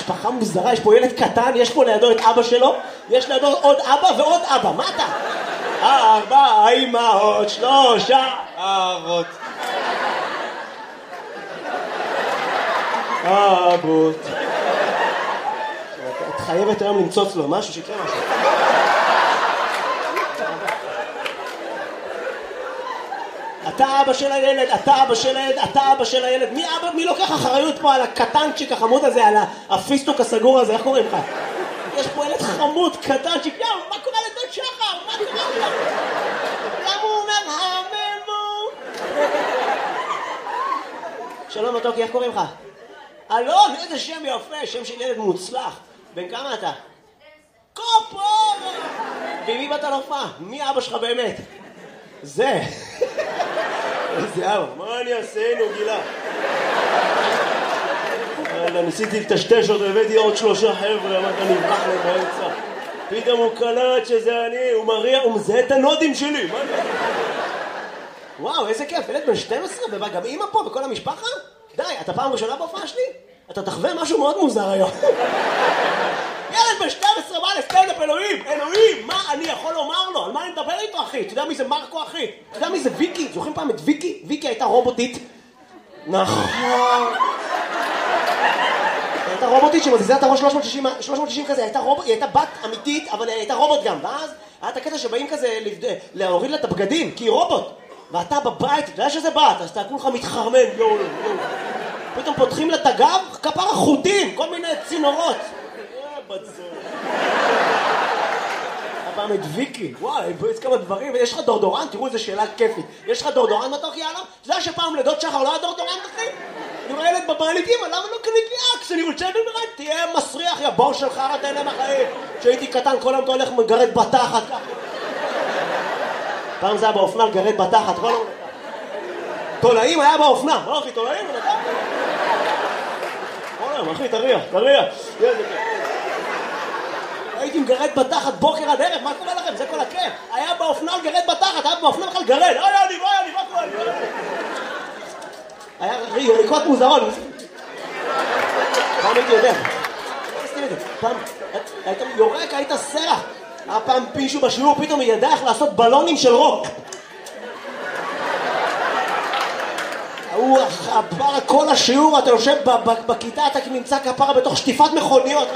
משפחה מוזרה, יש פה ילד קטן, יש פה לידו את אבא שלו, יש לידו עוד אבא ועוד אבא, מה אתה? 4 אמהות, 3 אבות. אבות. את חייבת היום למצוץ לו משהו, שיקרה משהו. אתה אבא של הילד, אתה אבא של הילד, אתה אבא של הילד. מי לוקח אחריות פה על הקטנצ'יק החמוד הזה, על הפיסטוק הסגור הזה, איך קוראים לך? יש פה ילד חמוד, קטנצ'יק, מה קורה לדוד שחר? מה קורה לך? למה הוא אומר הממו? שלום מתוקי, איך קוראים לך? אלון, איזה שם יפה, שם של ילד מוצלח. בן כמה אתה? קופור! ומי באת להופעה? מי אבא שלך באמת? זה. איזה אבא, מה אני אעשה, נו גילה? ניסיתי לטשטש אותו, הבאתי עוד 3 חבר'ה, אמרת נברח להם באמצע. פתאום הוא קלט שזה אני, הוא מריע, הוא מזהה את הנודים שלי. וואו, איזה כיף, ילד בן 12, וגם אמא פה וכל המשפחה? די, אתה פעם ראשונה בהופעה שלי? אתה תחווה משהו מאוד מוזר היום. ילד בן 12 בא לסטנדאפ, אלוהים, מה אני יכול לומר לו? על מה אני מדבר איתו, אחי? אתה יודע מי זה מרקו, אחי? אתה יודע מי זה ויקי? זוכרים פעם את ויקי? ויקי הייתה רובוטית. נכון. הייתה רובוטית שמזיזה את הראש 360 כזה, היא הייתה בת אמיתית, אבל היא הייתה רובוט גם. ואז היה את הקטע שבאים כזה להוריד לה את הבגדים, כי היא רובוט. ואתה בבית, אתה יודע שזה בת, אז אתה כולך מתחרמן, יואו. פתאום פותחים לה את הגב, כפר החוטים, כל מיני צינורות. הפעם את ויקי, וואי, יש כמה דברים, ויש לך דורדורן, תראו איזה שאלה כיפית. יש לך דורדורן מתוק, יאללה? אתה יודע שפעם לדוד שחר לא היה דורדורן, אחי? אני רואה ילד בבעלית, אמא, למה לא קנית לי אקס? אני רוצה לדעת, תהיה מסריח, יא בור שלך, אתה אלה מחיים. כשהייתי קטן, כל היום אתה הולך מגרד בתחת, ככה. פעם זה היה באופנה, גרד בתחת, כל היום. תולעים היה באופנה, מה אחי, תולעים? כל היום, אחי, תריע. הייתי מגרד בתחת בוקר עד ערב, מה קורה לכם? זה כל הכיף. היה באופנה גרד בתחת, היה באופנה בכלל גרד. אני, מה קורה? היה ריקות מוזרות. פעם הייתי יודע. פעם היית יורק, היית סרח. היה פעם פישו בשיעור, פתאום היא ידעה איך לעשות בלונים של רוק. הוא כפרה כל השיעור, אתה יושב בכיתה, אתה נמצא כפרה בתוך שטיפת מכוניות.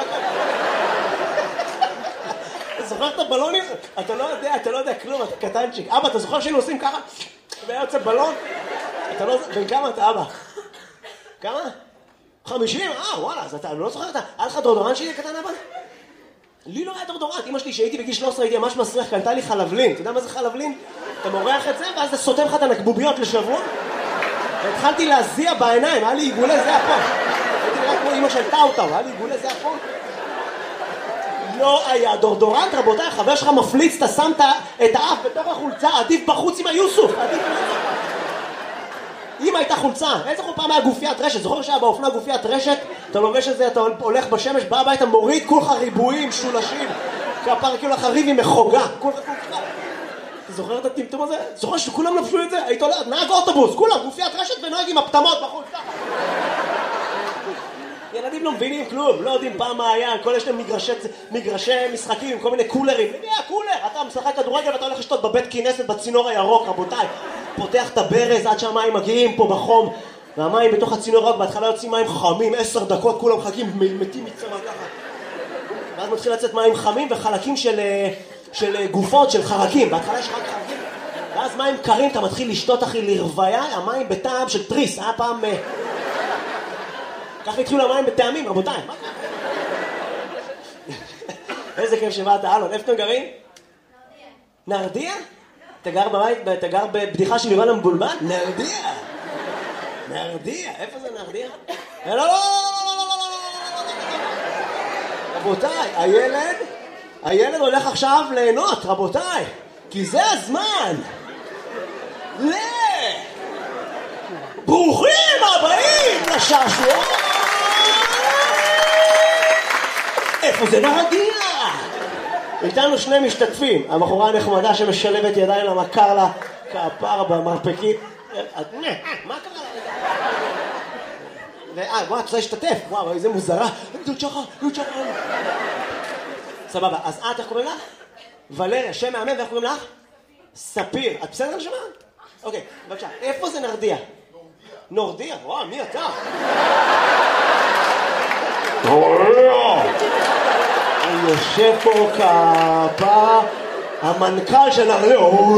אתה זוכר את הבלונים? אתה לא יודע כלום, אתה קטנצ'יק. אבא, אתה זוכר שהיינו עושים ככה? והיה יוצא בלון? אתה לא... בן כמה אתה, אבא? כמה? 50? וואלה, אז אתה לא זוכר אתה... היה לך דורדורן שלי קטן, אבא? לי לא היה דורדורן. אמא שלי שהייתי בגיל 13 הייתי ממש מסריח, קנתה לי חלבלין. אתה יודע מה זה חלבלין? אתה מורח את זה ואז אתה סותם לך את הנקבוביות לשבוע. והתחלתי להזיע בעיניים, היה לי עיגולי זהה פה. הייתי נראה כמו אמא של טאוטאו, היה לי עיגולי זהה פה. לא היה דורדורנט, רבותיי, החבר שלך מפליץ, אתה שמת את האף בתוך החולצה, עדיף בחוץ עם היוסוף. אם הייתה חולצה, איזה פעם היה גופיית רשת, זוכר שהיה באופנה גופיית רשת, אתה לובש את זה, אתה הולך בשמש, בא הביתה, מוריד כולך ריבועים, שולשים, כפר כאילו לך ריב עם מחוגה, כולך. אתה זוכר את הטמטום הזה? זוכר שכולם לבשו את זה? היית הולך, נהג אוטובוס, כולם, גופיית רשת ונוהג עם הפתמות בחוץ. ילדים לא מבינים כלום, לא יודעים פעם מה היה, כל יש להם מגרשי משחקים, כל מיני קולרים. מי היה קולר? אתה משחק כדורגל ואתה הולך לשתות בבית כנסת בצינור הירוק, רבותיי. פותח את הברז עד שהמים מגיעים פה בחום, והמים בתוך הצינור הירוק, בהתחלה יוצאים מים חמים, 10 דקות, כולם מחכים, מתים מצמא ככה. ואז מתחיל לצאת מים חמים וחלקים של גופות, של חרקים. בהתחלה יש רק חרקים, ואז מים קרים, אתה מתחיל לשתות אחי לרוויה, המים בטעם של טריס. היה פעם... ככה התחילו המים בטעמים, רבותיי. מה ככה? איזה כיף שבאת, אלון. איפה אתם גרים? נרדיה. אתה גר בבית, אתה גר בבדיחה של יובל המבולבל? נרדיה. איפה זה נרדיה? לא. רבותיי, הילד הולך עכשיו ליהנות, רבותיי. כי זה הזמן. ברוכים הבאים לשעשוע. איפה זה נרדיה? איתנו 2 משתתפים. הבחורה הנחמדה שמשלבת ידיים למכר לה כפר במרפקית. מה קרה לה? וואי, את רוצה להשתתף? וואו, איזה מוזרה. זאת שחר. סבבה, אז איך קוראים לך? ולריה, שם מאמן, ואיך קוראים לך? ספיר. את בסדר נשמה? אוקיי, בבקשה. איפה זה נרדיה? נורדיה? וואו, מי אתה? הוא יושב פה כפה, המנכ"ל של נרדיה.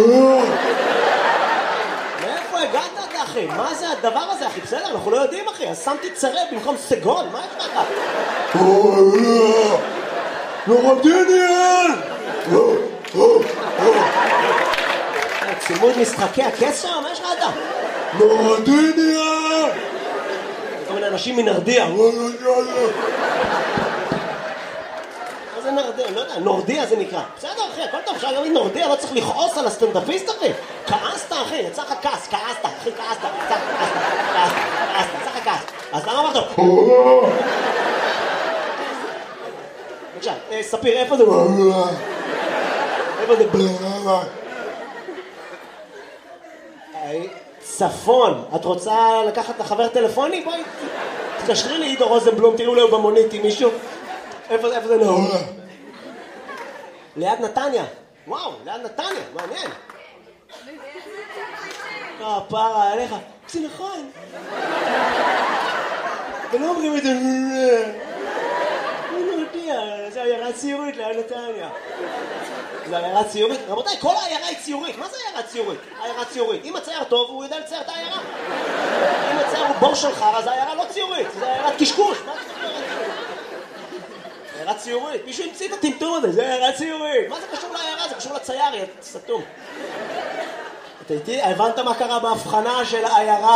מאיפה הגעת אתה, אחי? מה זה הדבר הזה, אחי? בסדר, אנחנו לא יודעים, אחי. אז שמתי צרב במקום סגול, מה יש לך? נורדיניאל! צימוד משחקי הקשר? מה יש לך אתה? נורדיניאל! כל מיני אנשים מנרדיה. מה זה נרדיה? לא יודע, נורדיה זה נקרא. בסדר, אחי, הכל טוב, אפשר להגיד נורדיה, לא צריך לכעוס על הסטנדאפיסט, אחי. כעסת, אחי, יצא לך כעס, כעסת, אחי, כעסת, יצא לך כעס. אז למה אמרת? בבקשה, ספיר, איפה זה? איפה זה? צפון, את רוצה לקחת לחבר טלפוני? בואי, תקשרי לי עידו רוזנבלום, תראו לו במונית עם מישהו. איפה זה נאו? ליד נתניה. וואו, ליד נתניה, מעניין. פרה, עליך. זה נכון. ולא אומרים את זה. אני לא יודע, זה עיירה ציורית ליד נתניה. זה עיירה ציורית? רבותיי, כל העיירה היא ציורית. מה זה עיירה ציורית? עיירה ציורית. אם הצייר טוב, הוא יודע לצייר את העיירה. אם הצייר הוא בור של חרא, זה העיירה לא ציורית. זה עיירת קשקוש. מה זה עיירה ציורית? מישהו המציא את הטמטום הזה, זה עיירה ציורית. מה זה קשור לעיירה? זה קשור לצייר, יא סתום. אתה איתי? הבנת מה קרה בהבחנה של העיירה?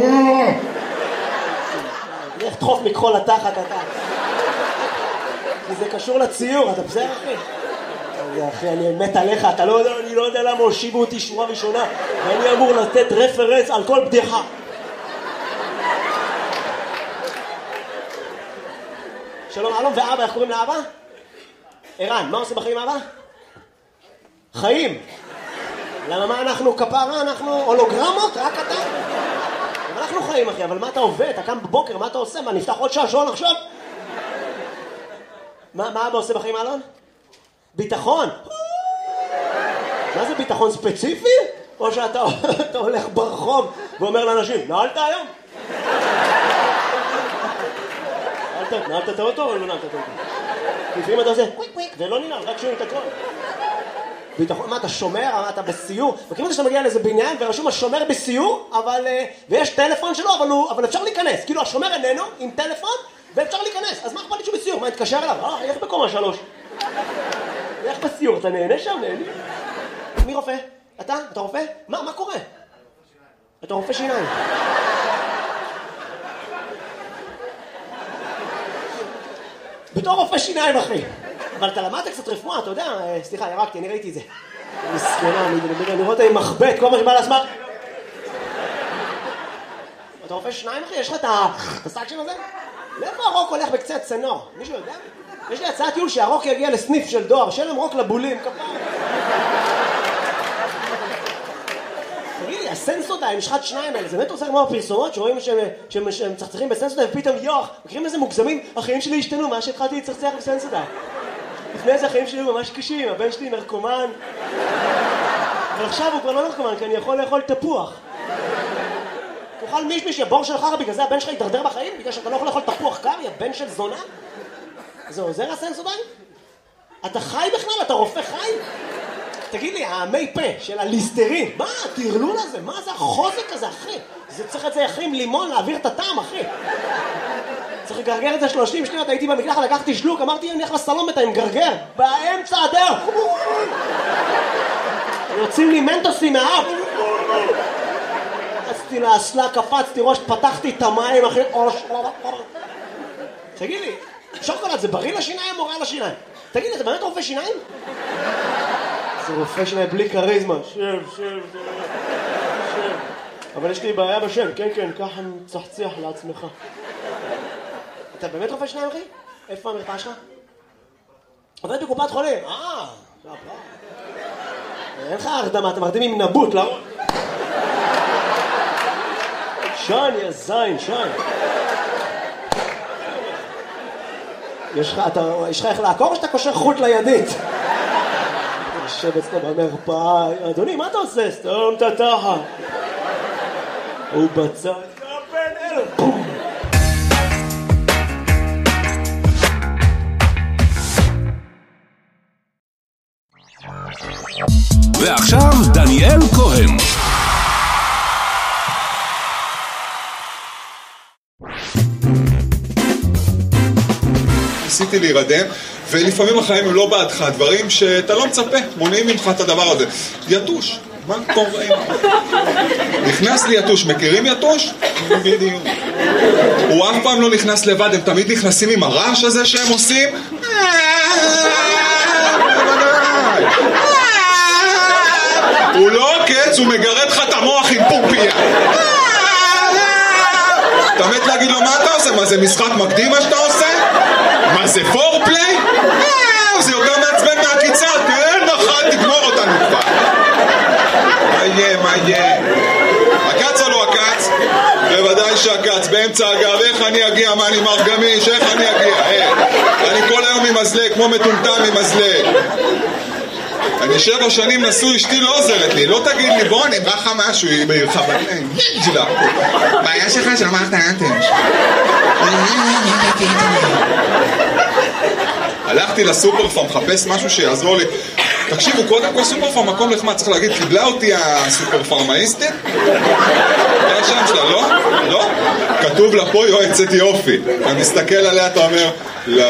איך תחוף מכחול לתחת אתה. זה קשור לציור, אתה בסדר אחי? אחי, אני מת עליך, אני לא יודע למה הושיבו אותי שורה ראשונה ואני אמור לתת רפרנס על כל בדיחה. שלום, אלון ואבא, איך קוראים לאבא? ערן, מה עושה בחיים אבא? חיים. למה מה אנחנו כפרה? אנחנו הולוגרמות? רק אתה? אבל אנחנו חיים אחי, אבל מה אתה עובד? אתה קם בבוקר, מה אתה עושה? מה, נפתח עוד שעון עכשיו? מה אבא עושה בחיים אלון? ביטחון. מה זה ביטחון ספציפי? או שאתה הולך ברחוב ואומר לאנשים, נעלת היום? נעלת את האוטו או לא נעלת את האוטו? לפעמים אתה עושה קוויק קוויק ולא ננעל, רק שומעים את הכל. ביטחון, מה אתה שומר? מה אתה בסיור? וכאילו שאתה מגיע לאיזה בניין ורשום השומר בסיור, ויש טלפון שלו, אבל אפשר להיכנס. כאילו השומר איננו עם טלפון ואפשר להיכנס. אז מה אכפת לי שהוא בסיור? מה, נתקשר אליו? איך בקומה 3? איך בסיור? אתה נהנה שם? נהנה? מי רופא? אתה? אתה רופא? מה קורה? אתה רופא שיניים. בתור רופא שיניים, אחי. אבל אתה למדת קצת רפואה, אתה יודע? סליחה, ירקתי, אני ראיתי את זה. מסכנה, אני רואה אותה עם מחבט, כל מה שבא לעצמך. אתה רופא שיניים, אחי? יש לך את הסאקשן הזה? לאיפה הרוק הולך בקצה הצנור? מישהו יודע? יש לי הצעת טיול שהרוק יגיע לסניף של דואר, שלם רוק לבולים, כפר. תגיד לי, הסנסודיים, יש לך שניים האלה, זה באמת עושה כמו הפרסומות שרואים שהם מצחצחים בסנסודיים ופתאום יוח, מכירים איזה מוגזמים? החיים שלי השתנו, מה שהתחלתי לצחצח בסנסודיים. לפני זה החיים שלי ממש קשים, הבן שלי נרקומן. אבל עכשיו הוא כבר לא נרקומן, כי אני יכול לאכול תפוח. תאכל מישמיש, בור של חרא, בגלל זה הבן שלך ידרדר בחיים? בגלל שאתה לא יכול לאכול תפוח קר, יא בן של זונה? זה עוזר הסנסודיים? אתה חי בכלל? אתה רופא חי? תגיד לי, המי פה של הליסטרין, מה התרלול הזה? מה זה החוזק הזה, אחי? זה צריך את זה אחי עם לימון להעביר את הטעם, אחי. צריך לגרגר את זה 30 שניות, הייתי במקלחת, לקחתי שלוק, אמרתי, אני הולך לסלון בינתיים, גרגר, באמצע הדרך. יוצאים לי מנטוסים מהאף. קפצתי לאסלה, קפצתי ראש, פתחתי את המים, אחי. תגיד לי, שוקולד זה בריא לשיניים או רע לשיניים? תגיד לי, אתה באמת רופא שיניים? זה רופא שיניים בלי קריזמה. שב. אבל יש לי בעיה בשם, כן, ככה מצחצח לעצמך. אתה באמת רופא שיניים, אחי? איפה המרפאה שלך? עובד בקופת חולים. אין לך הרדמה, אתה מרדים עם נבוט, לא? שן, יא זין, שן. יש לך איך לעקור או שאתה קושר חוט לידית? יושב אצלו במרפאה, אדוני, מה אתה עושה? סתום את התחת. הוא בצד, בן אלו, בום. ועכשיו דניאל כהן. ניסיתי להירדם, ולפעמים החיים הם לא בעדך, דברים שאתה לא מצפה, מונעים ממך את הדבר הזה. יתוש, מה קורה? נכנס לי יתוש, מכירים יתוש? בדיוק. הוא אף פעם לא נכנס לבד, הם תמיד נכנסים עם הרעש הזה שהם עושים. הוא לא עוקץ, הוא מגרד לך את המוח עם פופיה. אתה מת להגיד לו מה אתה עושה? מה זה משחק מקדים מה שאתה עושה? מה זה פורפליי? זה יותר מעצבן מהקיצה, כן נכון, תגמור אותנו כבר. מה יהיה? הקץ או לא הקץ? בוודאי שהקץ, באמצע הגב, איך אני אגיע? מה אני מר גמיש? איך אני אגיע? אני כל היום עם מזלג, כמו מטומטם עם מזלג. אני 7 שנים נשוי, אשתי לא עוזרת לי, לא תגיד לי בוא נברח לך משהו, היא ברחבניים, שלה. בעיה שלך שאמרת אנטם. הלכתי לסופרפארם, מחפש משהו שיעזור לי. תקשיבו, קודם כל סופרפארם מקום לחמד, צריך להגיד, קיבלה אותי הסופרפארמאיסטית? זה השם שלה, לא? לא? כתוב לה פה יועצת יופי. אתה מסתכל עליה, אתה אומר, לא...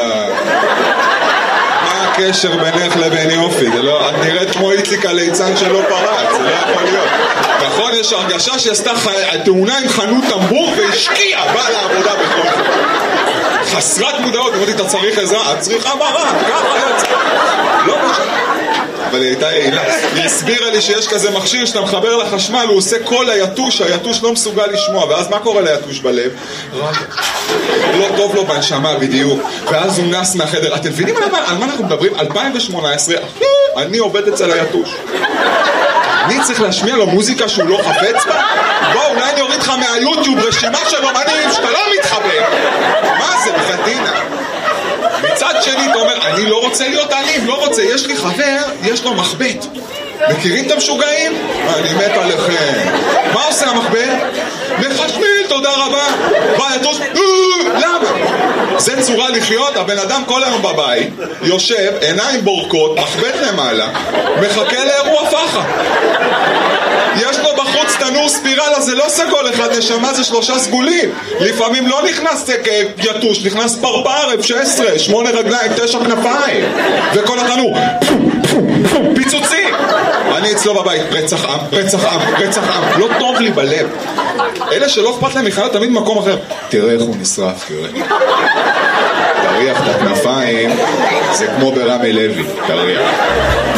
מה הקשר בינך לבין יופי? זה לא, את נראית כמו איציק הליצן שלא פרץ, זה לא יכול להיות. נכון, יש הרגשה שעשתה תאונה עם חנות טמבור והשקיעה, באה לעבודה בכל זאת. חסרת מודעות, אמרתי, אתה צריך עזרה? את צריכה מראה, ככה יוצא. לא משנה. אבל היא הייתה יעילה. היא הסבירה לי שיש כזה מכשיר שאתה מחבר לחשמל, הוא עושה קול היתוש, היתוש לא מסוגל לשמוע, ואז מה קורה ליתוש בלב? לא טוב לו בנשמה בדיוק, ואז הוא נס מהחדר. אתם מבינים על מה אנחנו מדברים? 2018, אני עובד אצל היתוש. אני צריך להשמיע לו מוזיקה שהוא לא חפץ בה? בוא, אולי אני אוריד לך מהיוטיוב רשימה של אומנים שאתה לא מתחבר. מה זה, בחתינה? מצד שני אתה אומר, אני לא רוצה להיות אלים, לא רוצה, יש לי חבר, יש לו מחבט. מכירים את המשוגעים? אני מת עליכם. מה עושה המחבט? מחשמיל, תודה רבה. בא יתוש, למה? זה צורה לחיות, הבן אדם כל היום בבית, יושב, עיניים בורקות, מחבט למעלה, מחכה לאירוע פחה. יש לו בחוץ תנור ספירלה, זה לא סגול אחד, נשמה זה 3 סגולים. לפעמים לא נכנס יתוש, נכנס פרפר, F16, 8 רגליים, 9 כנפיים. וכל התנור, פיצוצים. אני אצלו בבית, רצח עם, רצח עם, רצח עם. לא טוב לי בלב. אלה שלא אכפת להם מחייו תמיד במקום אחר. תראה איך הוא נשרף, תראה. תריח את הכנפיים, זה כמו ברמי לוי, תריח.